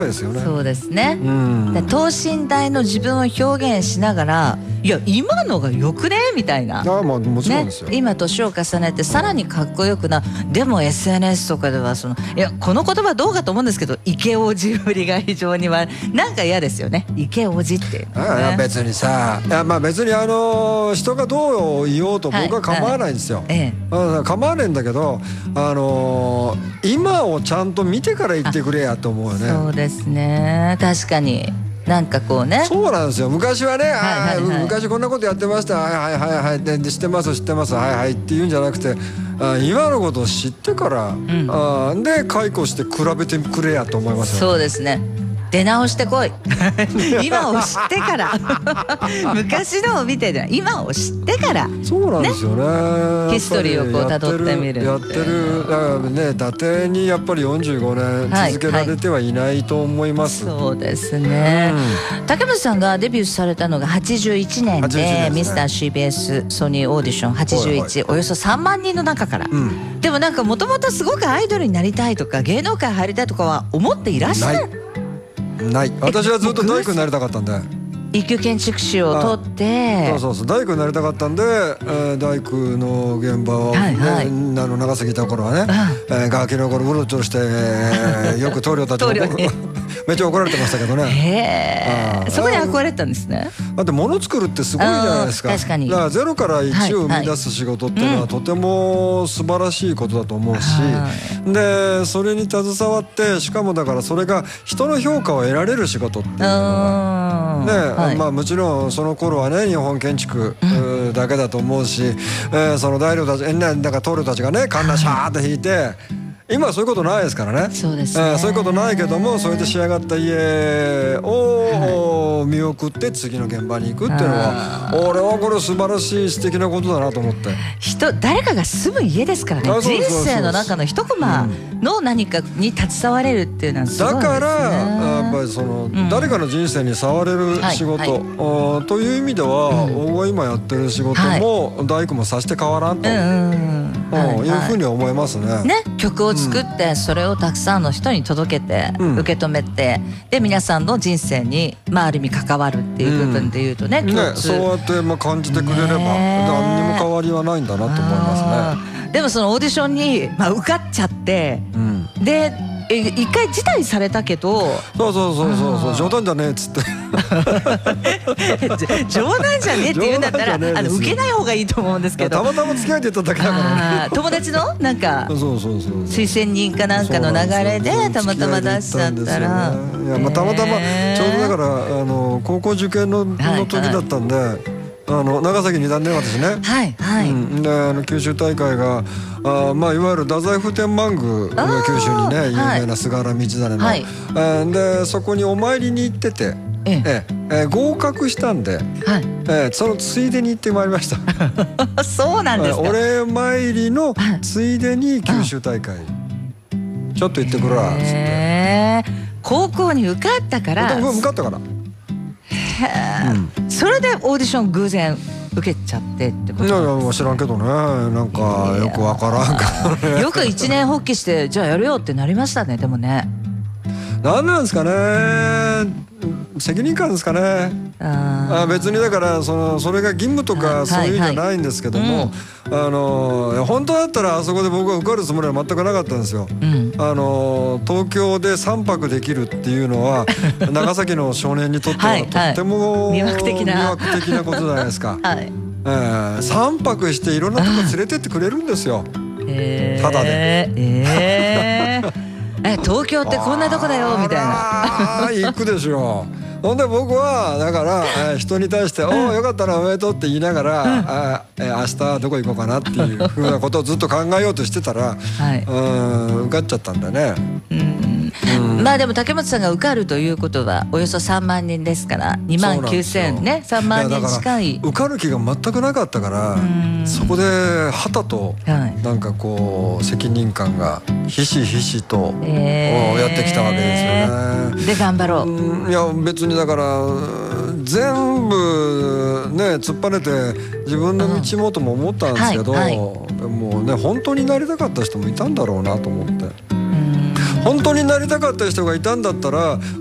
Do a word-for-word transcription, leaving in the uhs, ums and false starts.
ですよね。 そうですね。 うん、 で等身大の自分を表現しながら、いや今のがよくねみたいな。 あ、まあもちろんですよ、 ね、今年を重ねてさらにかっこよくな。でも エスエヌエス とかではその、いやこの言葉どうかと思うんですけど、イケオジぶりが非常にはなんか嫌ですよね。イケオジっていうのね、 ああ別にさ、いやまあ別にあの人がどう言おうと僕は構わないんですよ、 はいはい、ええ、構わないんだけど、あのー、今をちゃんと見てから言ってくれやと思うよね。 そうですね、確かになんかこうね、 そうなんですよ。昔はね、はいはいはい、昔こんなことやってました、はいはいはいはい、で知ってます知ってます、はいはいって言うんじゃなくて、あ今のことを知ってから、うん、あで解雇して比べてくれやと思いますよ、ね、 そうですね。出直してこい今を知ってから昔のを見てる、今を知ってから。 そうなんですよ ね, ね、ヒストリーをこう辿ってみるやってる、だからね、伊達にやっぱりよんじゅうごねん続けられてはいないと思います、 はいはい、そうですね、うん、竹本さんがデビューされたのがはちじゅういちねん で, で、ね、ミスター シービーエス ソニーオーディションはちじゅういち、はいはい、およそさんまんにんの中から、うん、でもなんかもともとすごくアイドルになりたいとか芸能界入りたいとかは思っていらっしゃる？ ない。私はずっと大工になりたかったんで、 一級建築士を取って、 そうそうそう、大工になりたかったんで、えー、大工の現場を、ね、はいはい、あの長崎いた頃はね、えー、ガキの頃うろちょろして、えー、よく棟梁たちにめっちゃ怒られてましたけどね。 へー、そこに憧れたんですね。 だって物作るってすごいじゃないですか。 確かに。 だからゼロからいちを生み出す仕事っていうのはとても素晴らしいことだと思うし、うん、でそれに携わって、しかもだからそれが人の評価を得られる仕事っていうのがね、はい、まあもちろんその頃はね日本建築だけだと思うし、うん、えー、その大領たち、えー、なんか棟梁たちがねカンナシャーって引いて、今はそういうことないですからね。 そうですね、 えー、そういうことないけども、それで仕上がった家を見送って次の現場に行くっていうのは、俺はこれ素晴らしい素敵なことだなと思って。 人誰かが住む家ですからね。人生の中の一コマの何かに携われるっていうのはすごいですね。だからやっぱりその、うん、誰かの人生に触れる仕事、はいはい、という意味では、うん、僕が今やってる仕事も、はい、大工もさして変わらんと、うんうんうん、いうふうに思いますね。 ね、曲を作ってそれをたくさんの人に届けて、うん、受け止めて、で皆さんの人生に、まあ、ある意味関わるっていう部分でいうとね、うん、 ね、そうやってまあ感じてくれれば、ね、何にも変わりはないんだなと思いますね。 でもそのオーディションに、まあ、受かっちゃって、うん、で一回辞退されたけど、 そうそうそうそうそう、冗談じゃねえっつって冗談じゃねえって言うんだったら、あの受けない方がいいと思うんですけど、 たまたま付き合いで言っただけだからね。 友達のなんか推薦人かなんかの流れでたまたま出しちゃったら、 いや、まあ、たまたまちょうどだからあの高校受験のの時だったんで、はいはい、あの長崎にいたんで私ね、 はいはい、うん、 であの九州大会があ、まあ、いわゆる太宰府天満宮が九州にね有名な菅原道真の、はい、でそこにお参りに行ってて、ええええ、合格したんで、はい、ええ、そのついでに行ってまいりましたそうなんですか。 お礼参りのついでに九州大会ちょっと行ってくるわっつって、 高校に受かったから受かったから、 うん、それでオーディション偶然受けちゃってってこと。 いやいや知らんけどね、なんかよくわからんからねよく一年発起してじゃあやるよってなりましたね。でもね、 何なんですかね、責任感ですかね。ああ、別にだからそのそれが義務とかそういうんじゃないんですけども、はいはい、うん、あの本当だったらあそこで僕は受かるつもりは全くなかったんですよ、うん、あの東京でさんぱくできるっていうのは長崎の少年にとってはとっても魅惑的な魅惑的なことじゃないですか、はい、えー、さんぱくしていろんなとこ連れてってくれるんですよ、ただで、 えーえ東京ってこんなとこだよみたいな。 ああ行くでしょ。ほんで僕はだから、えー、人に対して「おおよかったらおめでとう」って言いながら、うん、あえー、明日どこ行こうかなっていうふうなことをずっと考えようとしてたら、はい、うん受かっちゃったんだね。うん、 うん、まあでも竹本さんが受かるということはおよそさんまんにんですからにまんきゅうせんね、さんまんにん近い。 受かる気が全くなかったから、そこではたとなんかこう責任感がひしひしと、えー、やってきたわけですよね。 で頑張ろう。 うん、いや別にだから全部ね突っぱねて自分の道もとも思ったんですけど、うん、はいはい、でもね本当になりたかった人もいたんだろうなと思って。 本当になりたかった人がいたんだったら